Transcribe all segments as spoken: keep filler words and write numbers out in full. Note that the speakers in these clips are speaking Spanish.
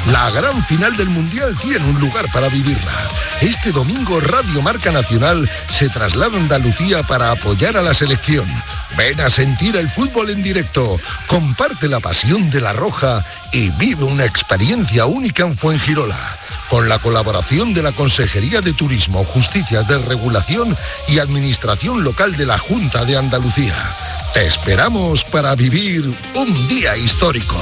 La gran final del Mundial tiene un lugar para vivirla. Este domingo Radio Marca Nacional se traslada a Andalucía para apoyar a la selección. Ven a sentir el fútbol en directo, comparte la pasión de la Roja y vive una experiencia única en Fuengirola. Con la colaboración de la Consejería de Turismo, Justicia de Regulación y Administración Local de la Junta de Andalucía. Te esperamos para vivir un día histórico.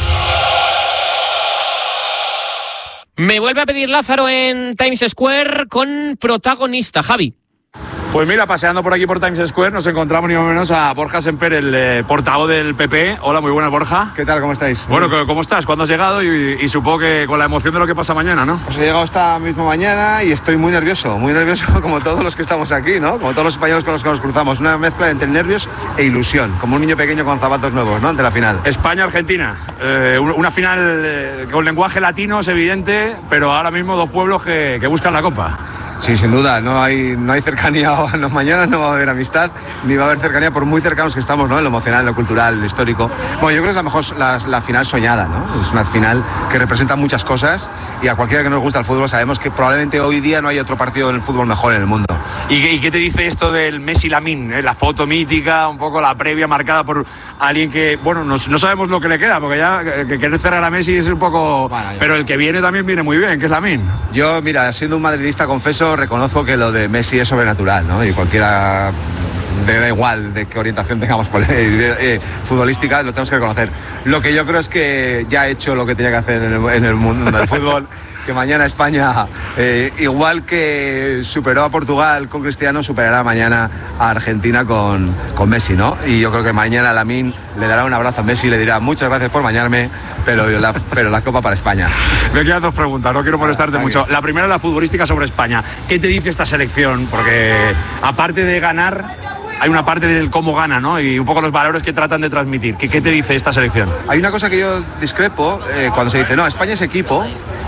Me vuelve a pedir Lázaro en Times Square con protagonista, Javi. Pues mira, paseando por aquí por Times Square nos encontramos ni más o menos a Borja Semper, el eh, portavoz del P P. Hola, muy buenas, Borja. ¿Qué tal? ¿Cómo estáis? Bueno, ¿cómo estás? ¿Cuándo has llegado? Y, y supongo que con la emoción de lo que pasa mañana, ¿no? Pues he llegado esta misma mañana y estoy muy nervioso, muy nervioso como todos los que estamos aquí, ¿no? Como todos los españoles con los que nos cruzamos. Una mezcla entre nervios e ilusión, como un niño pequeño con zapatos nuevos, ¿no? Ante la final. España-Argentina. Eh, una final eh, con lenguaje latino, es evidente, pero ahora mismo dos pueblos que, que buscan la Copa. Sí, sin duda, no hay, no hay cercanía, no, mañana no va a haber amistad, ni va a haber cercanía por muy cercanos que estamos, ¿no? En lo emocional, en lo cultural, en lo histórico. Bueno, yo creo que es la mejor, la, la final soñada, ¿no? Es una final que representa muchas cosas y a cualquiera que nos gusta el fútbol sabemos que probablemente hoy día no hay otro partido en el fútbol mejor en el mundo. ¿Y qué, y qué te dice esto del Messi-Lamine? ¿Eh? La foto mítica, un poco la previa marcada por alguien que, bueno, no, no sabemos lo que le queda, porque ya que querer cerrar a Messi es un poco... Bueno, pero el que viene también viene muy bien, que es Lamine. Yo, mira, siendo un madridista, confeso, reconozco que lo de Messi es sobrenatural, ¿no? Y cualquiera, me da igual de qué orientación tengamos eh, futbolística, lo tenemos que reconocer. Lo que yo creo es que ya ha hecho lo que tenía que hacer en el, en el mundo del fútbol. Que mañana España, eh, igual que superó a Portugal con Cristiano, superará mañana a Argentina con, con Messi, ¿no? Y yo creo que mañana Lamine le dará un abrazo a Messi y le dirá muchas gracias por bañarme, pero la, pero la Copa para España. Me quedan dos preguntas, no quiero molestarte mucho. La primera es la futbolística sobre España. ¿Qué te dice esta selección? Porque aparte de ganar, hay una parte del cómo gana, ¿no? Y un poco los valores que tratan de transmitir. ¿Qué, qué te dice esta selección? Hay una cosa que yo discrepo eh, cuando se dice, no, España es equipo,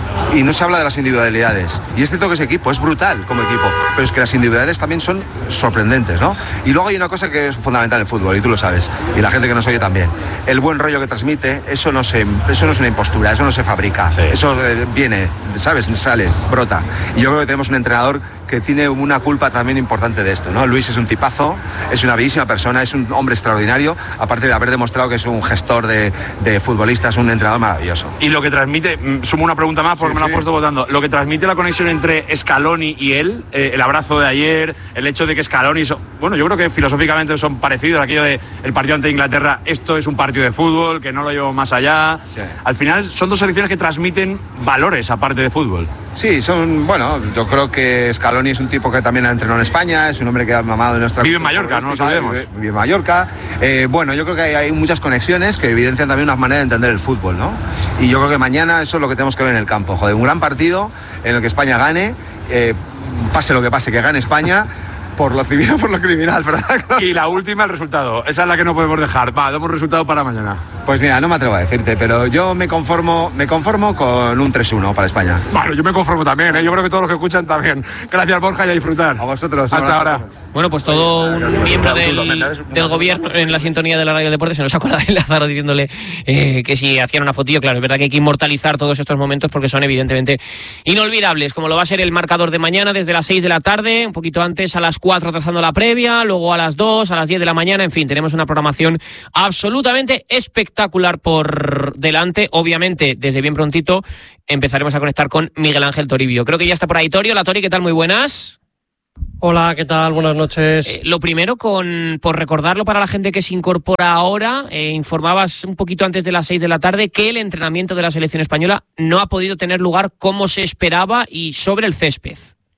y no se habla de las individualidades. Y es cierto que ese equipo es brutal como equipo, pero es que las individualidades también son sorprendentes, ¿no? Y luego hay una cosa que es fundamental en el fútbol, y tú lo sabes, y la gente que nos oye también. El buen rollo que transmite, eso no, se, eso no es una impostura, eso no se fabrica. Sí. Eso eh, viene, ¿sabes? Sale, brota. Y yo creo que tenemos un entrenador que tiene una culpa también importante de esto, ¿no? Luis es un tipazo, es una bellísima persona, es un hombre extraordinario, aparte de haber demostrado que es un gestor de, de futbolistas, un entrenador maravilloso. Y lo que transmite, sumo una pregunta más porque sí, me la sí. he puesto votando, lo que transmite la conexión entre Scaloni y él, eh, el abrazo de ayer, el hecho de que Scaloni, so, bueno, yo creo que filosóficamente son parecidos, aquello de el partido ante Inglaterra, esto es un partido de fútbol, que no lo llevo más allá. Sí. Al final son dos selecciones que transmiten valores aparte de fútbol. Sí, son, bueno, yo creo que Scaloni es un tipo que también ha entrenado en España, es un hombre que ha mamado en nuestra... Vive en Mallorca, no lo sabemos. Vive, vive en Mallorca. Eh, bueno, yo creo que hay, hay muchas conexiones que evidencian también una manera de entender el fútbol, ¿no? Y yo creo que mañana eso es lo que tenemos que ver en el campo. Joder, un gran partido en el que España gane, eh, pase lo que pase, que gane España... por lo civil o por lo criminal, ¿verdad? Y la última, el resultado. Esa es la que no podemos dejar. Va, damos resultado para mañana. Pues mira, no me atrevo a decirte, pero yo me conformo me conformo con un tres uno para España. Bueno, yo me conformo también, ¿eh? Yo creo que todos los que escuchan también. Gracias, Borja, y a disfrutar. A vosotros. Hasta ahora. Bueno, pues todo un miembro del, del gobierno en la sintonía de la Radio Deportes se nos acuerda de Lázaro diciéndole eh, que si hacían una fotillo, claro, es verdad que hay que inmortalizar todos estos momentos porque son evidentemente inolvidables, como lo va a ser el marcador de mañana desde las seis de la tarde, un poquito antes a las cuatro trazando la previa, luego a las dos, a las diez de la mañana, en fin, tenemos una programación absolutamente espectacular por delante. Obviamente, desde bien prontito empezaremos a conectar con Miguel Ángel Toribio. Creo que ya está por ahí Torio. La Tori, ¿qué tal? Muy buenas. Hola, ¿qué tal? Buenas noches. Eh, lo primero, con por recordarlo para la gente que se incorpora ahora, eh, informabas un poquito antes de las seis de la tarde que el entrenamiento de la selección española no ha podido tener lugar como se esperaba y sobre el césped.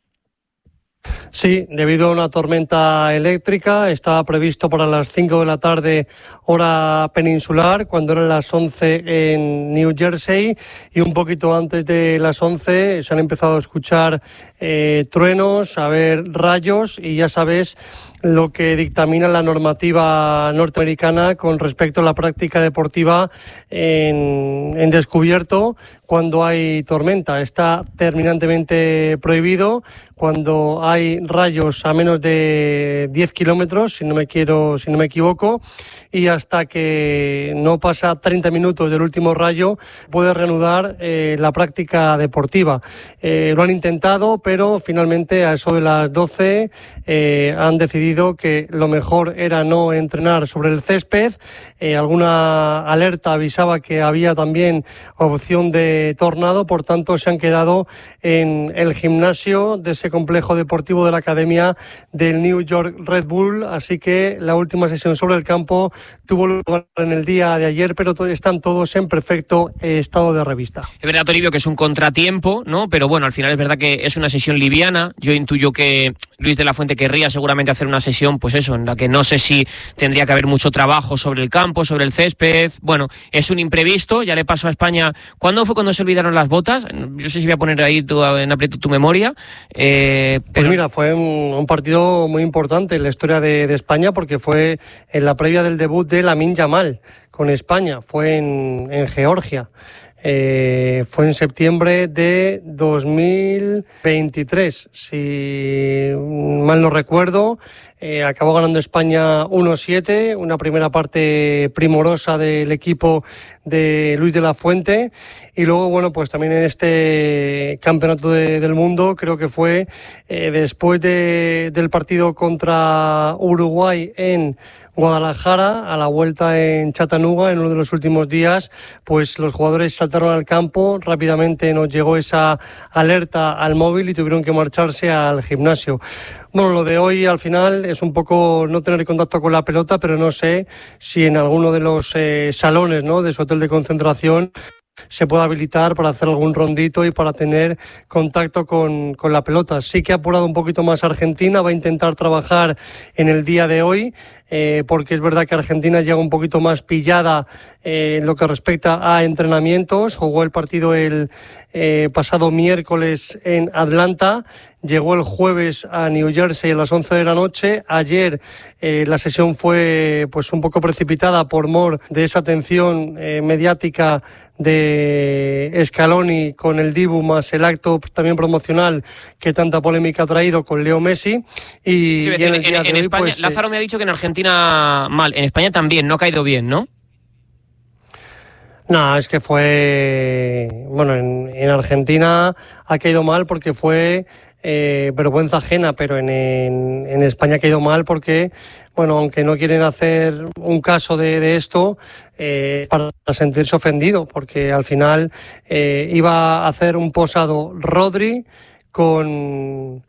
Sí, debido a una tormenta eléctrica, estaba previsto para las cinco de la tarde hora peninsular, cuando eran las once en New Jersey, y un poquito antes de las once se han empezado a escuchar eh, truenos, a ver rayos, y ya sabes lo que dictamina la normativa norteamericana con respecto a la práctica deportiva en, en descubierto cuando hay tormenta. Está terminantemente prohibido. Cuando hay Rayos a menos de diez kilómetros, si no me quiero, si no me equivoco, y hasta que no pasa treinta minutos del último rayo puede reanudar eh, la práctica deportiva. Eh, lo han intentado, pero finalmente a eso de las doce eh, han decidido que lo mejor era no entrenar sobre el césped. Eh, alguna alerta avisaba que había también opción de tornado, por tanto se han quedado en el gimnasio de ese complejo deportivo de la academia del New York Red Bull, así que la última sesión sobre el campo tuvo lugar en el día de ayer, pero están todos en perfecto estado de revista. Es verdad, Toribio, que es un contratiempo, ¿no? Pero bueno, al final es verdad que es una sesión liviana. Yo intuyo que Luis de la Fuente querría seguramente hacer una sesión, pues eso, en la que no sé si tendría que haber mucho trabajo sobre el campo, sobre el césped. Bueno, es un imprevisto, ya le pasó a España. ¿Cuándo fue cuando se olvidaron las botas? Yo sé si voy a poner ahí tu, en aprieto tu memoria. Eh, pero... Pues mira, fue un, un partido muy importante en la historia de, de España, porque fue en la previa del debut de Lamine Yamal con España, fue en, en Georgia. Eh, fue en septiembre de dos mil veintitrés, si mal no recuerdo. Eh, acabó ganando España uno siete, una primera parte primorosa del equipo de Luis de la Fuente, y luego, bueno, pues también en este campeonato de, del mundo, creo que fue eh, después de, del partido contra Uruguay en Guadalajara, a la vuelta en Chattanooga, en uno de los últimos días, pues los jugadores saltaron al campo, rápidamente nos llegó esa alerta al móvil y tuvieron que marcharse al gimnasio. Bueno, lo de hoy al final es un poco no tener contacto con la pelota, pero no sé si en alguno de los eh, salones, ¿no?, de su hotel de concentración se puede habilitar para hacer algún rondito y para tener contacto con, con la pelota. Sí que ha apurado un poquito más Argentina, va a intentar trabajar en el día de hoy, eh, porque es verdad que Argentina llega un poquito más pillada eh, en lo que respecta a entrenamientos. Jugó el partido el eh, pasado miércoles en Atlanta, llegó el jueves a New Jersey a las once de la noche. Ayer eh, la sesión fue pues un poco precipitada por mor de esa atención eh, mediática de Scaloni con el Dibu, más el acto también promocional que tanta polémica ha traído con Leo Messi. Y, sí, y en, el día en, de en hoy, España, pues, Lázaro me ha dicho que en Argentina mal, en España también, no ha caído bien, ¿no? No, es que fue... Bueno, en, en Argentina ha caído mal porque fue eh, vergüenza ajena, pero en, en, en España ha caído mal porque, bueno, aunque no quieren hacer un caso de, de esto, eh, para sentirse ofendido, porque al final eh, iba a hacer un posado Rodri con,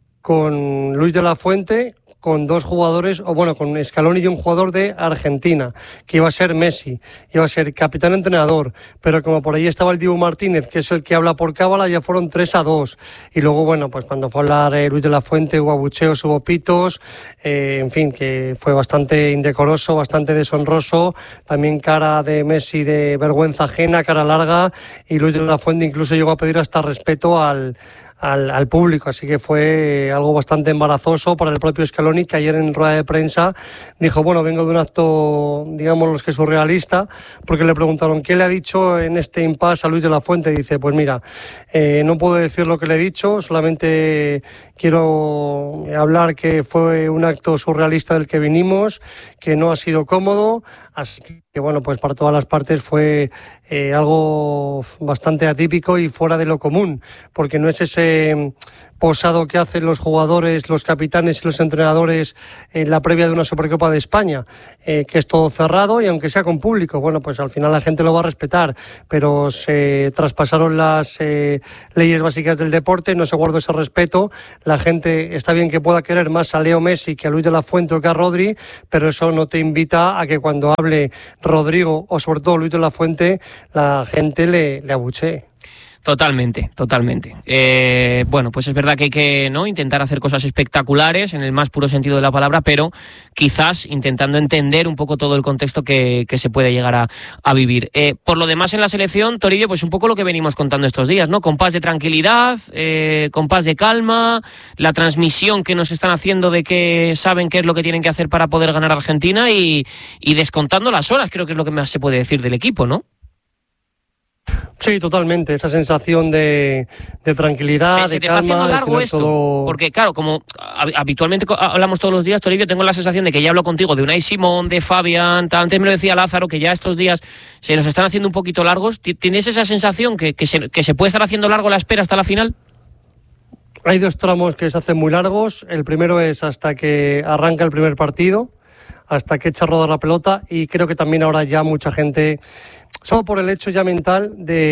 con Luis de la Fuente, con dos jugadores, o bueno, con Scaloni y un jugador de Argentina, que iba a ser Messi, iba a ser capitán entrenador, pero como por ahí estaba el Dibu Martínez, que es el que habla por cábala, ya fueron tres a dos, y luego, bueno, pues cuando fue a hablar eh, Luis de la Fuente, hubo abucheos, hubo pitos, eh, en fin, que fue bastante indecoroso, bastante deshonroso, también cara de Messi de vergüenza ajena, cara larga, y Luis de la Fuente incluso llegó a pedir hasta respeto al Al, al público, así que fue algo bastante embarazoso para el propio Scaloni, que ayer en rueda de prensa dijo, bueno, vengo de un acto, digamos, los que surrealista, porque le preguntaron ¿qué le ha dicho en este impasse a Luis de la Fuente? Y dice, pues mira, eh, no puedo decir lo que le he dicho, solamente quiero hablar que fue un acto surrealista del que vinimos, que no ha sido cómodo, así que bueno, pues para todas las partes fue eh, algo bastante atípico y fuera de lo común, porque no es ese posado que hacen los jugadores, los capitanes y los entrenadores en la previa de una Supercopa de España, eh, que es todo cerrado y aunque sea con público, bueno, pues al final la gente lo va a respetar, pero se traspasaron las eh, leyes básicas del deporte, no se guardó ese respeto. La gente está bien que pueda querer más a Leo Messi que a Luis de la Fuente o que a Rodri, pero eso no te invita a que cuando hable Rodrigo o sobre todo Luis de la Fuente, la gente le, le abuchee. Totalmente, totalmente. Eh, bueno, pues es verdad que hay que no intentar hacer cosas espectaculares en el más puro sentido de la palabra, pero quizás intentando entender un poco todo el contexto que, que se puede llegar a, a vivir. Eh, por lo demás en la selección, Toribio, pues un poco lo que venimos contando estos días, ¿no? Compás de tranquilidad, eh, compás de calma, la transmisión que nos están haciendo de que saben qué es lo que tienen que hacer para poder ganar a Argentina y, y descontando las horas, creo que es lo que más se puede decir del equipo, ¿no? Sí, totalmente, esa sensación de, de tranquilidad, se, se de te calma. está haciendo largo esto, todo... porque claro, como habitualmente hablamos todos los días, Toribio, tengo la sensación de que ya hablo contigo de Unai Simón, de Fabián, antes me lo decía Lázaro, que ya estos días se nos están haciendo un poquito largos. ¿Tienes esa sensación que, que, se, que se puede estar haciendo largo la espera hasta la final? Hay dos tramos que se hacen muy largos. El primero es hasta que arranca el primer partido, hasta que echa a rodar la pelota, y creo que también ahora ya mucha gente, solo por el hecho ya mental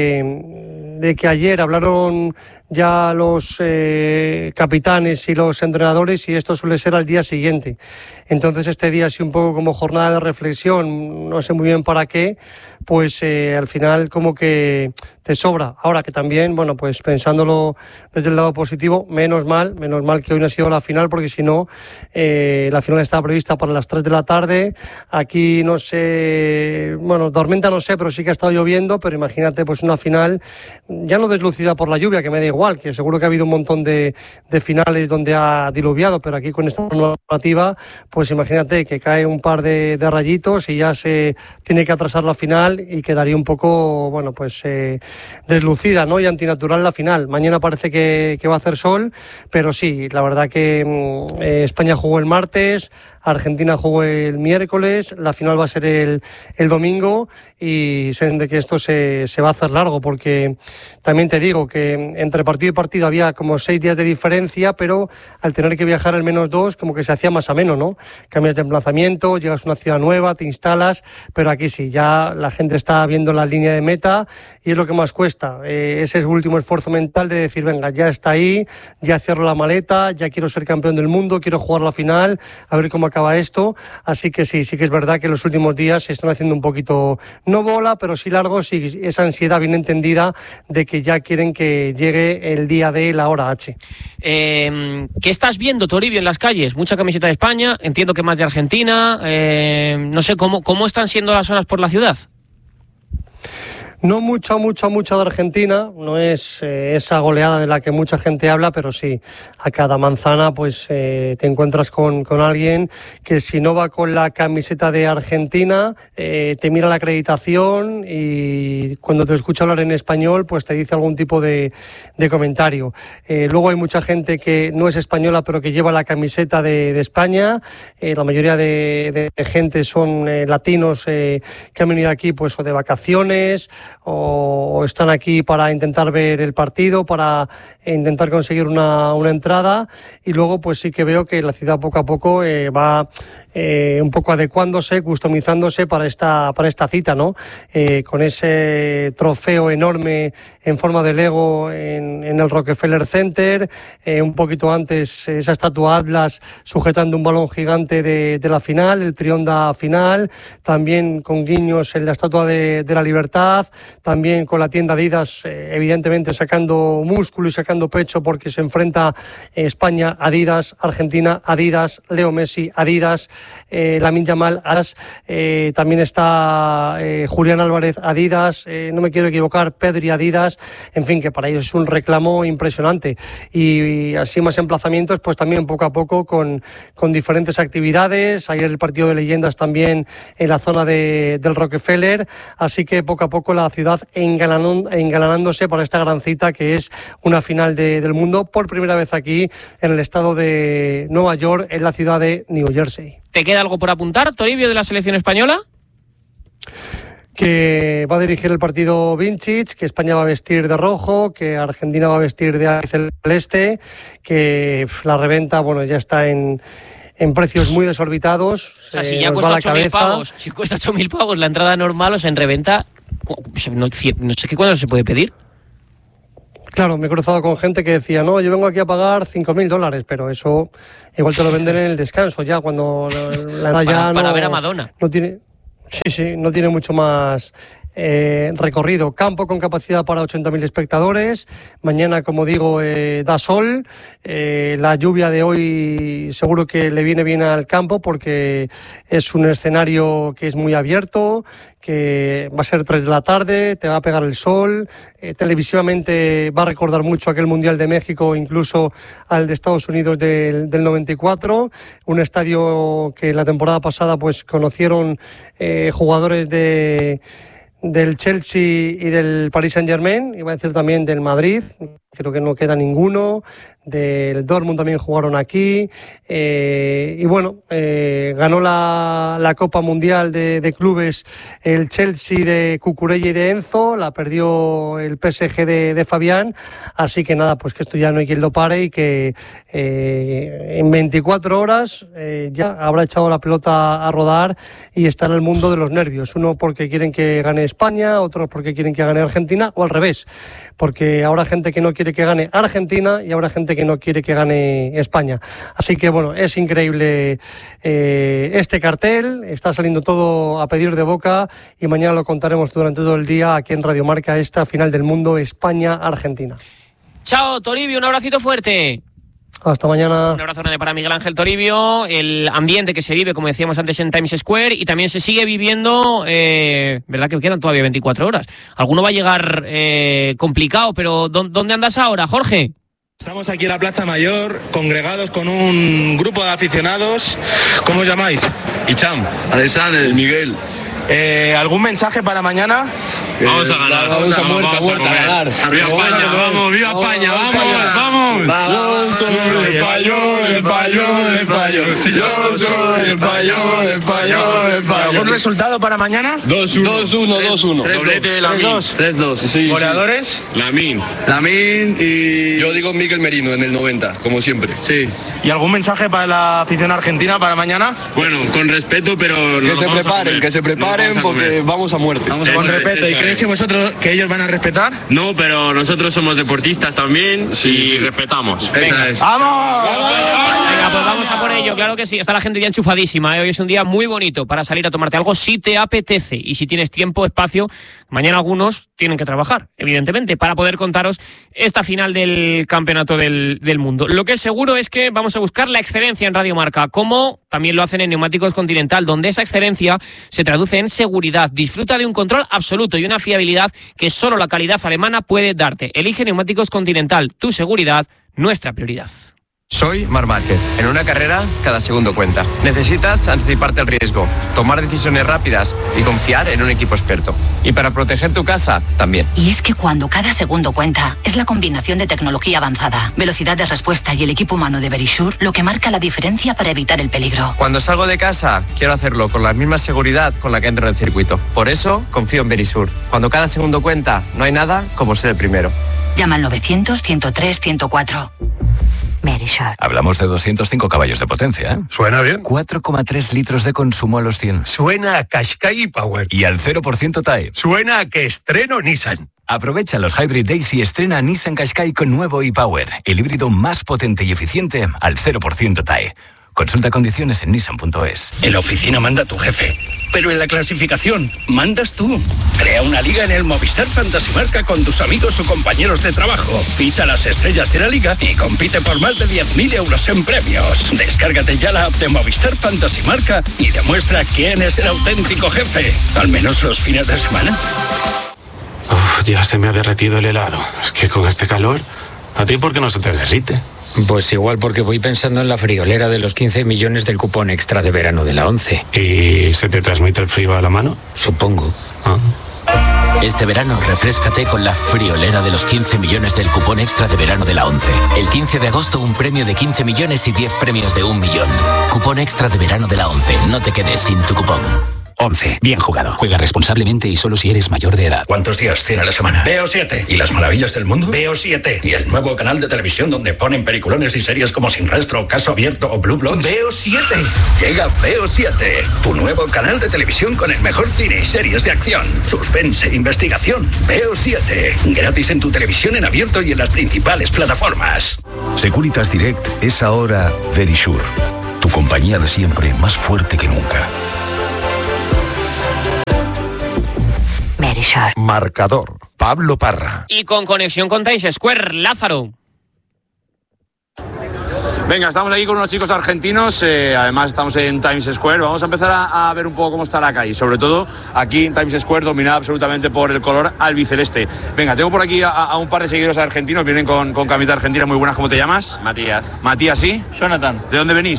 de, de que ayer hablaron ya los eh, capitanes y los entrenadores, y esto suele ser al día siguiente. Entonces este día sí un poco como jornada de reflexión, no sé muy bien para qué, pues eh, al final como que te sobra. Ahora que también, bueno, pues pensándolo desde el lado positivo, menos mal, menos mal que hoy no ha sido la final, porque si no, eh, la final estaba prevista para las tres de la tarde. Aquí no sé, bueno, tormenta no sé, pero sí que ha estado lloviendo, pero imagínate pues una final ya no deslucida por la lluvia, que me da igual, que seguro que ha habido un montón de, de finales donde ha diluviado, pero aquí con esta normativa, pues imagínate que cae un par de, de rayitos y ya se tiene que atrasar la final y quedaría un poco, bueno, pues eh, deslucida, ¿no? Y antinatural la final. Mañana parece que, que va a hacer sol, pero sí, la verdad que eh, España jugó el martes, Argentina jugó el miércoles, la final va a ser el, el domingo, y sé de que esto se, se va a hacer largo, porque también te digo que entre partido y partido había como seis días de diferencia, pero al tener que viajar al menos dos, como que se hacía más ameno, ¿no? Cambias de emplazamiento, llegas a una ciudad nueva, te instalas, pero aquí sí, ya la gente está viendo la línea de meta y es lo que más cuesta. Eh, ese es el último esfuerzo mental de decir, venga, ya está ahí, ya cierro la maleta, ya quiero ser campeón del mundo, quiero jugar la final, a ver cómo acaba esto. Así que sí, sí que es verdad que en los últimos días se están haciendo un poquito, no bola, pero sí largos, y esa ansiedad bien entendida de que ya quieren que llegue el día de la hora H. Eh, ¿Qué estás viendo, Toribio, en las calles? Mucha camiseta de España, entiendo que más de Argentina, eh, no sé, ¿cómo, cómo están siendo las zonas por la ciudad? No mucha, mucha, mucha de Argentina, no es eh, esa goleada de la que mucha gente habla, pero sí, a cada manzana pues eh, te encuentras con, con alguien que si no va con la camiseta de Argentina, eh, te mira la acreditación y cuando te escucha hablar en español pues te dice algún tipo de, de comentario. Eh, luego hay mucha gente que no es española pero que lleva la camiseta de, de España, eh, la mayoría de, de gente son eh, latinos eh, que han venido aquí pues o de vacaciones, o están aquí para intentar ver el partido, para intentar conseguir una, una entrada, y luego pues sí que veo que la ciudad poco a poco eh, va eh, un poco adecuándose, customizándose para esta, para esta cita, ¿no? Eh, con ese trofeo enorme en forma de Lego en, en el Rockefeller Center, eh, un poquito antes esa estatua Atlas sujetando un balón gigante de, de la final, el Trionda final, también con guiños en la Estatua de, de la Libertad, también con la tienda Adidas, eh, evidentemente sacando músculo y sacando pecho porque se enfrenta eh, España, Adidas, Argentina, Adidas, Leo Messi, Adidas, eh, Lamine Yamal, Adidas, eh, también está eh, Julián Álvarez, Adidas, eh, no me quiero equivocar, Pedri, Adidas, en fin, que para ellos es un reclamo impresionante, y, y así más emplazamientos, pues también poco a poco con, con diferentes actividades. Ayer el partido de leyendas también en la zona de, del Rockefeller, así que poco a poco la ciudad engalanándose para esta gran cita que es una final de, del mundo por primera vez aquí en el estado de Nueva York, en la ciudad de New Jersey. ¿Te queda algo por apuntar, Toribio, de la selección española? Que va a dirigir el partido Vincic, que España va a vestir de rojo, que Argentina va a vestir de celeste, que la reventa, bueno, ya está en en precios muy desorbitados. O sea, si ya cuesta ocho mil pavos, si cuesta ocho mil pavos la entrada normal, o sea, en reventa, no, no sé qué cuándo se puede pedir. Claro, me he cruzado con gente que decía, no, yo vengo aquí a pagar cinco mil dólares, pero eso igual te lo venden en el descanso ya, cuando la, la para, ya para no, ver a Madonna. No tiene, sí, sí, no tiene mucho más eh, recorrido. Campo con capacidad para ochenta mil espectadores. Mañana, como digo, eh, da sol. Eh, la lluvia de hoy seguro que le viene bien al campo porque es un escenario que es muy abierto, que va a ser tres de la tarde, te va a pegar el sol, eh, televisivamente va a recordar mucho aquel Mundial de México, incluso al de Estados Unidos del, del noventa y cuatro, un estadio que la temporada pasada pues conocieron eh, jugadores de del Chelsea y del Paris Saint-Germain, iba a decir también del Madrid, creo que no queda ninguno, del Dortmund también jugaron aquí, eh, y bueno, eh, ganó la, la Copa Mundial de, de Clubes el Chelsea de Cucurella y de Enzo, la perdió el P S G de, de Fabián, así que nada, pues que esto ya no hay quien lo pare y que eh, en veinticuatro horas eh, ya habrá echado la pelota a rodar y está en el mundo de los nervios, uno porque quieren que gane España, otros porque quieren que gane Argentina, o al revés, porque habrá gente que no quiere que gane Argentina y habrá gente que no quiere que gane España. Así que bueno, es increíble eh, este cartel, está saliendo todo a pedir de boca y mañana lo contaremos durante todo el día aquí en Radio Marca, esta final del mundo España-Argentina. Chao, Toribio, un abracito fuerte. Hasta mañana. Un abrazo grande para Miguel Ángel Toribio. El ambiente que se vive, como decíamos antes, en Times Square, y también se sigue viviendo, eh, verdad que quedan todavía veinticuatro horas. Alguno va a llegar eh, complicado, pero ¿dónde andas ahora, Jorge? Estamos aquí en la Plaza Mayor, congregados con un grupo de aficionados. ¿Cómo os llamáis? Icham, Alexander, Miguel. Eh, ¿Algún mensaje para mañana? Vamos a ganar, vamos, vamos a muerta, muerta, a ganar. ¡Viva España, vamos, viva España, vamos, vamos! Yo soy español, español, español. Yo soy español, español, español. ¿Algún resultado para mañana? dos uno. dos uno, dos uno. Doblete de Lamin. tres dos. Sí, ¿Goleadores? Sí. Lamin. Lamin y... Yo digo Mikel Merino en el noventa, como siempre. Sí. ¿Y algún mensaje para la afición argentina para mañana? Bueno, con respeto, pero... Que se preparen, que se preparen porque vamos a muerte. Vamos con respeto. ¿Y creéis que vosotros, que ellos van a respetar? No, pero nosotros somos deportistas también sí, y respetamos. Esa es. ¡Vamos! Venga, pues vamos a por ello, claro que sí. Está la gente ya enchufadísima, ¿eh? Hoy es un día muy bonito para salir a tomarte algo si te apetece. Y si tienes tiempo, espacio, mañana algunos tienen que trabajar, evidentemente, para poder contaros esta final del Campeonato del, del Mundo. Lo que es seguro es que vamos a buscar la excelencia en Radio Marca, como también lo hacen en Neumáticos Continental, donde esa excelencia se traduce en seguridad. Disfruta de un control absoluto y una fiabilidad que solo la calidad alemana puede darte. Elige Neumáticos Continental, tu seguridad, nuestra prioridad. Soy Marc Márquez. En una carrera, cada segundo cuenta. Necesitas anticiparte al riesgo, tomar decisiones rápidas y confiar en un equipo experto. Y para proteger tu casa, también. Y es que cuando cada segundo cuenta, es la combinación de tecnología avanzada, velocidad de respuesta y el equipo humano de Verisure lo que marca la diferencia para evitar el peligro. Cuando salgo de casa, quiero hacerlo con la misma seguridad con la que entro en el circuito. Por eso, confío en Verisure. Cuando cada segundo cuenta, no hay nada como ser el primero. Llama al novecientos, ciento tres, ciento cuatro. Verisure. Hablamos de doscientos cinco caballos de potencia, ¿eh? ¿Suena bien? cuatro coma tres litros de consumo a los cien. Suena a Qashqai Power. Y al cero por ciento T A E. Suena a que estreno Nissan. Aprovecha los Hybrid Days y estrena Nissan Qashqai con nuevo e-Power, el híbrido más potente y eficiente al cero por ciento T A E. Consulta condiciones en nissan punto es. En la oficina manda tu jefe, pero en la clasificación mandas tú. Crea una liga en el Movistar Fantasy Marca con tus amigos o compañeros de trabajo. Ficha las estrellas de la liga y compite por más de diez mil euros en premios. Descárgate ya la app de Movistar Fantasy Marca y demuestra quién es el auténtico jefe, al menos los fines de semana. Uf, ya se me ha derretido el helado. Es que con este calor, ¿a ti por qué no se te derrite? Pues igual porque voy pensando en la friolera de los quince millones del cupón extra de verano de la ONCE. ¿Y se te transmite el frío a la mano? Supongo. Ah. Este verano refréscate con la friolera de los quince millones del cupón extra de verano de la ONCE. El quince de agosto un premio de quince millones y diez premios de un millón. Cupón extra de verano de la ONCE. No te quedes sin tu cupón. once. Bien jugado. Juega responsablemente y solo si eres mayor de edad. ¿Cuántos días tiene la semana? Veo siete. ¿Y las maravillas del mundo? Veo siete. ¿Y el nuevo canal de televisión donde ponen peliculones y series como Sin Rastro, Caso Abierto o Blue Bloods? Veo siete. Llega Veo siete. Tu nuevo canal de televisión con el mejor cine y series de acción, suspense, investigación. Veo siete. Gratis en tu televisión en abierto y en las principales plataformas. Securitas Direct es ahora Verisure. Tu compañía de siempre más fuerte que nunca. Marcador, Pablo Parra. Y con conexión con Times Square, Lázaro. Venga, estamos aquí con unos chicos argentinos, eh, además estamos en Times Square. Vamos a empezar a, a ver un poco cómo está la calle, sobre todo aquí en Times Square, dominada absolutamente por el color albiceleste. Venga, tengo por aquí a, a un par de seguidores argentinos, vienen con, con camiseta argentina muy buenas. ¿Cómo te llamas? Matías. Matías, ¿sí? Jonathan. ¿De dónde venís?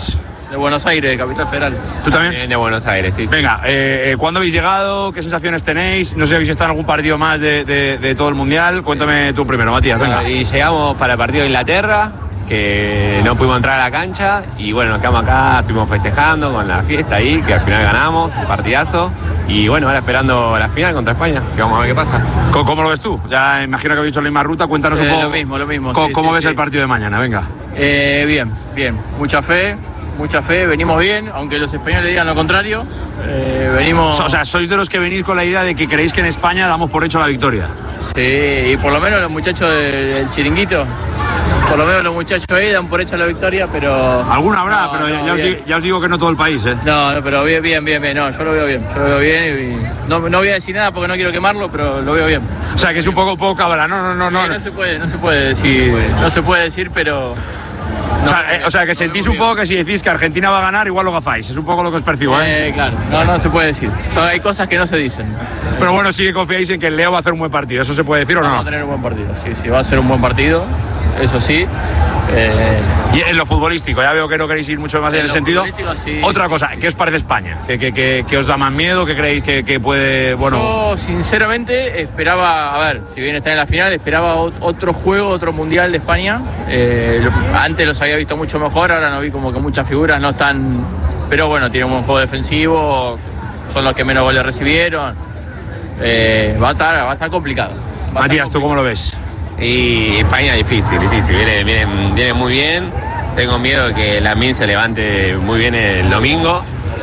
de Buenos Aires, de Capital Federal. ¿Tú también? De Buenos Aires, sí. Venga, eh, eh, ¿cuándo habéis llegado? ¿Qué sensaciones tenéis? No sé si habéis estado en algún partido más de, de, de todo el Mundial. Cuéntame tú primero, Matías, venga. Y llegamos para el partido de Inglaterra, que no pudimos entrar a la cancha, y bueno, nos quedamos acá, estuvimos festejando con la fiesta ahí, que al final ganamos, un partidazo, y bueno, ahora esperando la final contra España, que vamos a ver qué pasa. ¿Cómo, cómo lo ves tú? Ya imagino que habéis hecho la misma ruta, cuéntanos un Eh, poco. lo mismo, lo mismo, ¿Cómo, sí, cómo sí, ves sí. el partido de mañana? Venga. Eh, bien, bien, mucha fe, mucha fe, venimos bien, aunque los españoles digan lo contrario, eh, venimos... O sea, sois de los que venís con la idea de que creéis que en España damos por hecho la victoria. Sí, y por lo menos los muchachos del, del chiringuito, por lo menos los muchachos ahí dan por hecho la victoria, pero... Alguna habrá, No, pero ya, no, ya os bien. digo, ya os digo que no todo el país, ¿eh? No, no, pero bien, bien, bien, bien, no, yo lo veo bien, yo lo veo bien y no, no voy a decir nada porque no quiero quemarlo, pero lo veo bien. O sea, que es un poco, un poco cabra, no, no, no, no. Sí, no se puede, no se puede decir, no se puede decir, pero... O sea, eh, o sea, que sentís un poco que si decís que Argentina va a ganar, igual lo gafáis. Es un poco lo que os percibo, ¿eh? Eh, claro, no, no se puede decir. O sea, hay cosas que no se dicen. Pero bueno, sí que confiáis en que el Leo va a hacer un buen partido. ¿Eso se puede decir o no? Vamos a tener un buen partido, sí, sí, va a ser un buen partido, eso sí. Eh, Y en lo futbolístico, ya veo que no queréis ir mucho más en, En el lo sentido. futbolístico, sí. Otra cosa, ¿qué os parece España? ¿Qué, qué, qué, qué os da más miedo? ¿Qué creéis que, que puede, bueno... Yo, sinceramente, esperaba, a ver, si bien está en la final, esperaba ot- otro juego, otro mundial de España. Eh, lo- antes los había visto mucho mejor, ahora no vi como que muchas figuras no están. Pero bueno, tienen un buen juego defensivo, son los que menos goles recibieron. Eh, va a estar, va a estar complicado. Va a Matías, estar ¿tú cómo lo ves? Y España difícil, difícil, viene, viene, viene muy bien. Tengo miedo de que la Min se levante muy bien el domingo.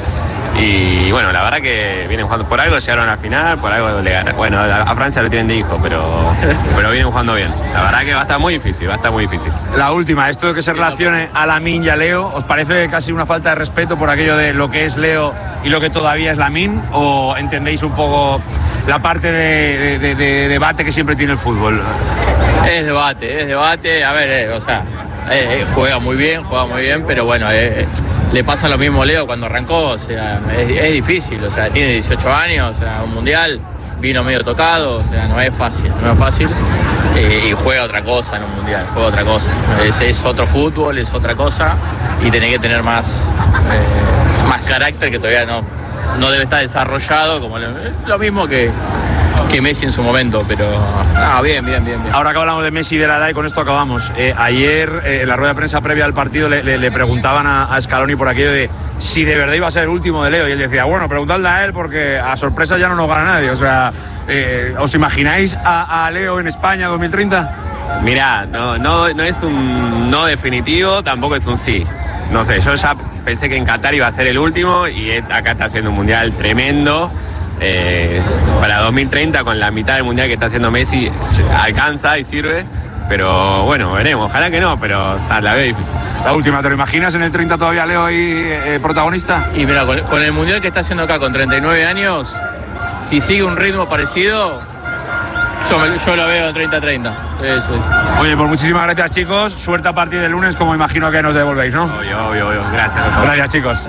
Y bueno, la verdad que vienen jugando por algo, llegaron a la final, por algo le ganaron. Bueno, a a Francia lo tienen de hijo, pero, pero vienen jugando bien. La verdad que va a estar muy difícil, va a estar muy difícil. La última, esto de que se relacione a Lamine y a Leo, ¿os parece casi una falta de respeto por aquello de lo que es Leo y lo que todavía es Lamine? ¿O entendéis un poco la parte de, de- de- de debate que siempre tiene el fútbol? Es debate, es debate. A ver, eh, o sea, eh, eh, juega muy bien, juega muy bien, pero bueno, eh, eh, le pasa lo mismo a Leo cuando arrancó. O sea, es, es difícil, o sea, tiene dieciocho años, o sea, un mundial, vino medio tocado, o sea, no es fácil, no es fácil. Eh, y juega otra cosa en un mundial, juega otra cosa. Es, es otro fútbol, es otra cosa, y tiene que tener más, eh, más carácter que todavía no, no debe estar desarrollado, como lo, lo mismo que. que Messi en su momento, pero ah, bien, bien, bien, bien. Ahora que hablamos de Messi y de la edad y con esto acabamos. Eh, ayer, eh, en la rueda de prensa previa al partido, le, le- le preguntaban a, a Scaloni por aquello de si de verdad iba a ser el último de Leo. Y él decía, bueno, preguntadle a él porque a sorpresa ya no nos gana nadie. O sea, eh, ¿os imagináis a, a Leo en España dos mil treinta? Mirá, no, no, no es un no definitivo, tampoco es un sí. No sé, yo ya pensé que en Qatar iba a ser el último y él acá está haciendo un mundial tremendo. Eh, para dos mil treinta, con la mitad del mundial que está haciendo Messi, alcanza y sirve. Pero bueno, veremos. Ojalá que no, pero ah, la veo difícil. La última, ¿te lo imaginas en el treinta todavía Leo ahí eh, protagonista? Y mira, con, con el mundial que está haciendo acá con treinta y nueve años, si sigue un ritmo parecido, yo, me, yo lo veo en treinta treinta. Eso. Oye, pues muchísimas gracias, chicos. Suerte a partir del lunes, como imagino que nos devolvéis, ¿no? Obvio, obvio, obvio. Gracias. Gracias, chicos.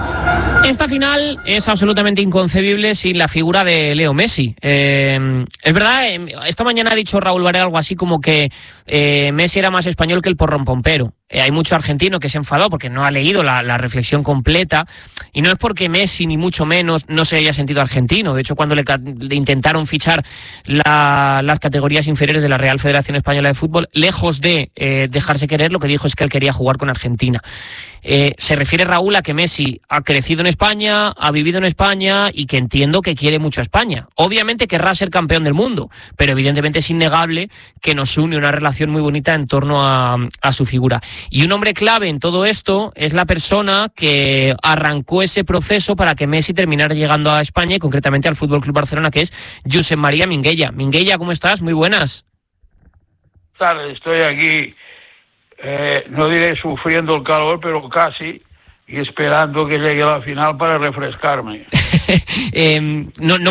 Esta final es absolutamente inconcebible sin la figura de Leo Messi. Eh, es verdad, eh, esta mañana ha dicho Raúl Varela algo así como que eh, Messi era más español que el porrón pompero. Eh, hay mucho argentino que se ha enfadado porque no ha leído la, la reflexión completa, y no es porque Messi ni mucho menos no se haya sentido argentino. De hecho, cuando le, le intentaron fichar la, las categorías inferiores de la Real Federación Española de Fútbol, lejos de eh, dejarse querer, lo que dijo es que él quería jugar con Argentina. Eh, se refiere Raúl a que Messi ha crecido en España, ha vivido en España y que entiendo que quiere mucho a España. Obviamente querrá ser campeón del mundo, pero evidentemente es innegable que nos une una relación muy bonita en torno a, a su figura. Y un hombre clave en todo esto es la persona que arrancó ese proceso para que Messi terminara llegando a España y concretamente al F C Barcelona, que es Josep María Minguella. Minguella, ¿cómo estás? Muy buenas. Estoy aquí, eh, no diré sufriendo el calor, pero casi, y esperando que llegue la final para refrescarme. eh, no, no